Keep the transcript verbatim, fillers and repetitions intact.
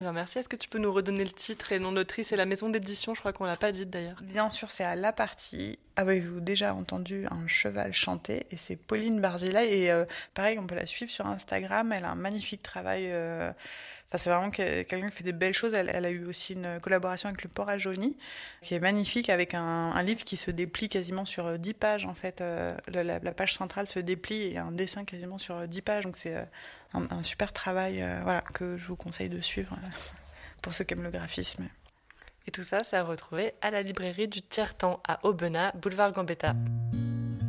Ben, merci. Est-ce que tu peux nous redonner le titre et le nom de l'autrice et la maison d'édition? Je crois qu'on l'a pas dit d'ailleurs. Bien sûr, c'est à La Partie. Avez-vous déjà entendu un cheval chanter? Et c'est Pauline Barzila. Et euh, pareil, on peut la suivre sur Instagram. Elle a un magnifique travail. euh, Enfin, c'est vraiment que- quelqu'un qui fait des belles choses. Elle, elle a eu aussi une collaboration avec le Port à Jauny, qui est magnifique, avec un, un livre qui se déplie quasiment sur euh, dix pages. En fait, Euh, la, la- la page centrale se déplie et un dessin quasiment sur euh, dix pages. Donc c'est euh, un, un super travail, euh, voilà, que je vous conseille de suivre euh, pour ceux qui aiment le graphisme. Et tout ça, c'est à retrouver à la librairie du Tiers-Temps à Aubenas, boulevard Gambetta.